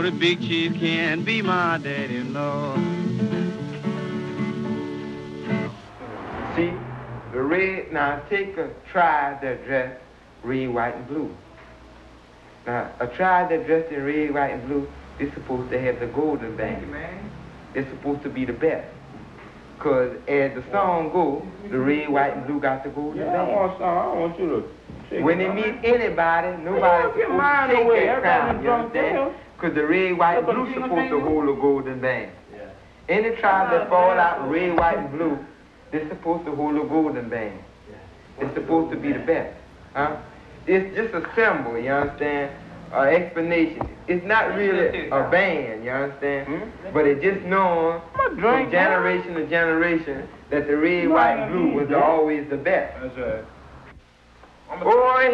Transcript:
the big chief can be my daddy-in-law. See, the red, now take a tribe that dressed red, white, and blue. Now, a tribe that dressed in red, white, and blue is supposed to have the golden band. Thank you, man. It's supposed to be the best. Because as the song goes, the red, white, and blue got the golden band. I want you to shake When they meet anybody, nobody's supposed to take that crown, you understand? Because the red, white, and blue supposed to hold a golden band. Any tribe that fall out red, white, and blue, they're supposed to hold a golden band. It's supposed to be the best. Huh? It's just a symbol, you understand? Explanation. It's not really a band, you understand? But it's just known from generation to generation that the red, white, and blue was always the best. That's right. Boy,